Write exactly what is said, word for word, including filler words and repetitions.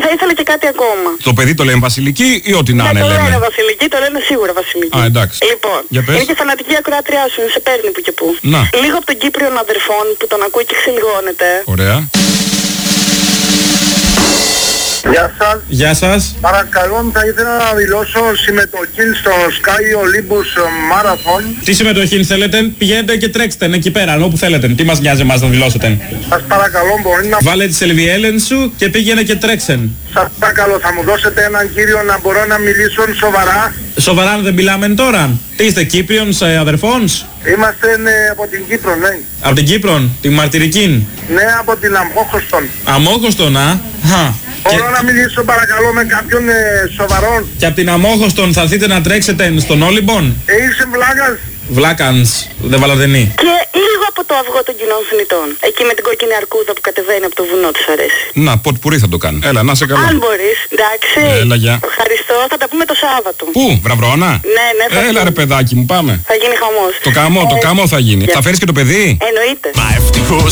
θα ήθελα και κάτι ακόμα. Το παιδί το λένε Βασιλική ή ό,τι να είναι, το λένε. λένε Βασιλική, το λένε σίγουρα Βασιλική. Α, εντάξει. Λοιπόν, Για πες. είναι και φανατική ακροάτριά σου, σε παίρνει που και που. Να. Λίγο από τον Κύπριον αδερφών που τον ακούει και ξελιγώνεται. Ωραία. Γεια σας. Γεια σας. Παρακαλώ, θα ήθελα να δηλώσω συμμετοχή στο Sky Olympus Marathon. Τι συμμετοχή θέλετε, πηγαίνετε και τρέξτε εκεί πέρα, όπου θέλετε. Τι μας νοιάζει εμάς να δηλώσετε. Σας παρακαλώ, μπορεί να... Βάλε τη σελβιέλεν σου και πήγαινε και τρέξεν. Σας παρακαλώ, θα μου δώσετε έναν κύριο να μπορώ να μιλήσω σοβαρά. Σοβαρά δεν μιλάμε τώρα. Τι είστε, Κύπριον αδερφών? Είμαστε ναι, από την Κύπρο, ναι. Από την Κύπρο, τη μαρτυρική. Ναι, από την Αμόχωστον. Αμόχωστον, α. Χα. Μπορώ Και... να μιλήσω παρακαλώ με κάποιον ε, σοβαρόν. και από την Αμόχωστον θα έρθετε να τρέξετε στον Όλυμπον. Ε, είσαι βλάκας. Βλάκανς, δεν βαλαδενή. Και λίγο από το αυγό των κοινών θνητών. Εκεί με την κόκκινη αρκούδα που κατεβαίνει από το βουνό, της αρέσει. Να, πότε πουρί θα το κάνει. Έλα, να σε καλά. Αν μπορείς, εντάξει. Έλα, γεια. Ευχαριστώ, θα τα πούμε το Σάββατο. Πού, Βραβρώνα? Ναι, ναι, θα Έλα ρε παιδάκι μου, πάμε. Θα γίνει χαμός. Το καμό, το Ε, καμό θα γίνει. για- Θα φέρεις και το παιδί? Εννοείται. Μα ευτυχώς